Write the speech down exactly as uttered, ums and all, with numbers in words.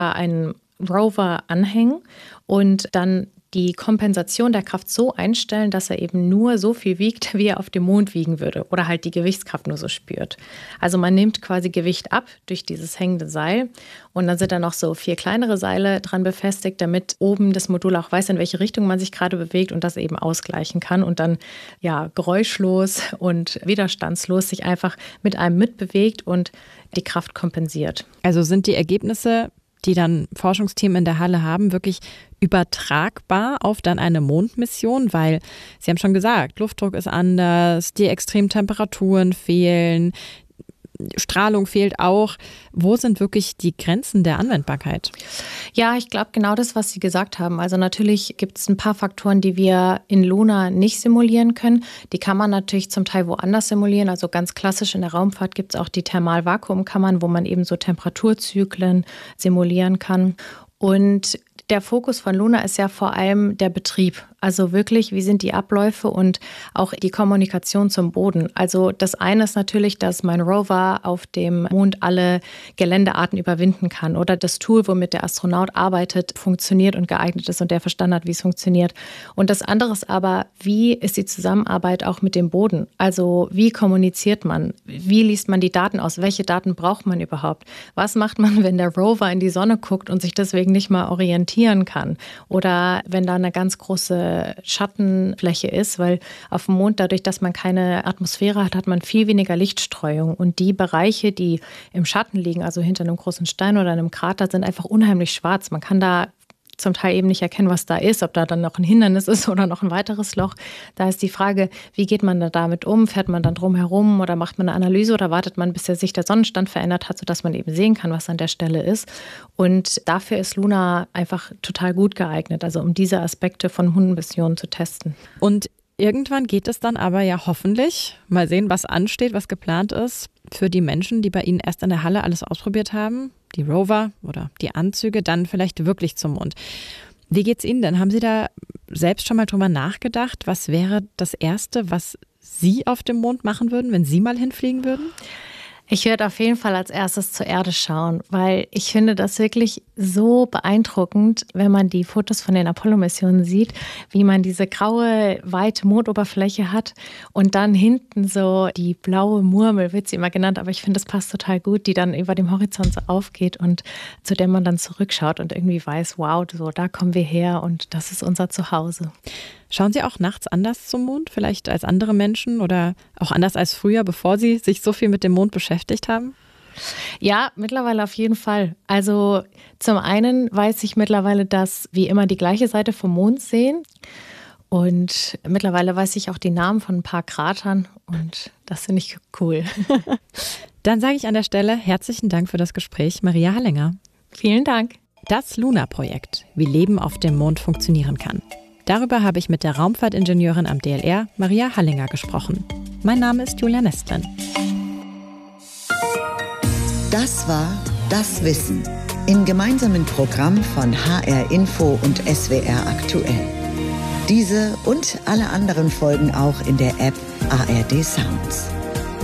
einen Rover anhängen und dann die Kompensation der Kraft so einstellen, dass er eben nur so viel wiegt, wie er auf dem Mond wiegen würde oder halt die Gewichtskraft nur so spürt. Also man nimmt quasi Gewicht ab durch dieses hängende Seil und dann sind da noch so vier kleinere Seile dran befestigt, damit oben das Modul auch weiß, in welche Richtung man sich gerade bewegt und das eben ausgleichen kann und dann ja geräuschlos und widerstandslos sich einfach mit einem mitbewegt und die Kraft kompensiert. Also sind die Ergebnisse, die dann Forschungsteam in der Halle haben, wirklich übertragbar auf dann eine Mondmission, weil Sie haben schon gesagt, Luftdruck ist anders, die extremen Temperaturen fehlen, Strahlung fehlt auch. Wo sind wirklich die Grenzen der Anwendbarkeit? Ja, ich glaube genau das, was Sie gesagt haben. Also natürlich gibt es ein paar Faktoren, die wir in Luna nicht simulieren können. Die kann man natürlich zum Teil woanders simulieren. Also ganz klassisch in der Raumfahrt gibt es auch die Thermalvakuumkammern, wo man eben so Temperaturzyklen simulieren kann. Und der Fokus von Luna ist ja vor allem der Betrieb. Also wirklich, wie sind die Abläufe und auch die Kommunikation zum Boden. Also das eine ist natürlich, dass mein Rover auf dem Mond alle Geländearten überwinden kann oder das Tool, womit der Astronaut arbeitet, funktioniert und geeignet ist und der verstanden hat, wie es funktioniert. Und das andere ist aber, wie ist die Zusammenarbeit auch mit dem Boden? Also wie kommuniziert man? Wie liest man die Daten aus? Welche Daten braucht man überhaupt? Was macht man, wenn der Rover in die Sonne guckt und sich deswegen nicht mal orientieren kann? Oder wenn da eine ganz große Schattenfläche ist, weil auf dem Mond, dadurch, dass man keine Atmosphäre hat, hat man viel weniger Lichtstreuung. Und die Bereiche, die im Schatten liegen, also hinter einem großen Stein oder einem Krater, sind einfach unheimlich schwarz. Man kann da zum Teil eben nicht erkennen, was da ist, ob da dann noch ein Hindernis ist oder noch ein weiteres Loch. Da ist die Frage, wie geht man da damit um? Fährt man dann drum herum oder macht man eine Analyse oder wartet man, bis sich der Sonnenstand verändert hat, sodass man eben sehen kann, was an der Stelle ist. Und dafür ist Luna einfach total gut geeignet, also um diese Aspekte von Mondmissionen zu testen. Und irgendwann geht es dann aber ja hoffentlich, mal sehen, was ansteht, was geplant ist, für die Menschen, die bei Ihnen erst in der Halle alles ausprobiert haben, die Rover oder die Anzüge, dann vielleicht wirklich zum Mond. Wie geht's Ihnen denn? Haben Sie da selbst schon mal drüber nachgedacht? Was wäre das Erste, was Sie auf dem Mond machen würden, wenn Sie mal hinfliegen würden? Ich werde auf jeden Fall als erstes zur Erde schauen, weil ich finde das wirklich so beeindruckend, wenn man die Fotos von den Apollo-Missionen sieht, wie man diese graue, weite Mondoberfläche hat und dann hinten so die blaue Murmel, wird sie immer genannt, aber ich finde, das passt total gut, die dann über dem Horizont so aufgeht und zu der man dann zurückschaut und irgendwie weiß, wow, so da kommen wir her und das ist unser Zuhause. Schauen Sie auch nachts anders zum Mond, vielleicht als andere Menschen oder auch anders als früher, bevor Sie sich so viel mit dem Mond beschäftigt haben? Ja, mittlerweile auf jeden Fall. Also zum einen weiß ich mittlerweile, dass wir immer die gleiche Seite vom Mond sehen. Und mittlerweile weiß ich auch die Namen von ein paar Kratern und das finde ich cool. Dann sage ich an der Stelle herzlichen Dank für das Gespräch, Maria Hallinger. Vielen Dank. Das Luna-Projekt, wie Leben auf dem Mond funktionieren kann. Darüber habe ich mit der Raumfahrtingenieurin am D L R, Maria Hallinger, gesprochen. Mein Name ist Julia Nestlen. Das war Das Wissen im gemeinsamen Programm von H R Info und S W R Aktuell. Diese und alle anderen Folgen auch in der App A R D Sounds.